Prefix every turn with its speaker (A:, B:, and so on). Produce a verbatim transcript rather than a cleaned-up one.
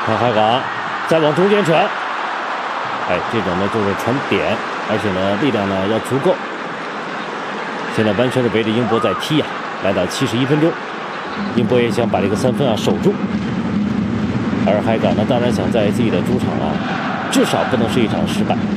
A: 看海港再往中间传，哎，这种呢就是传点，而且呢力量呢要足够。现在完全是围着英博在踢呀、啊，来到七十一分钟，英博也想把这个三分啊守住，而海港呢当然想在自己的主场啊，至少不能是一场失败。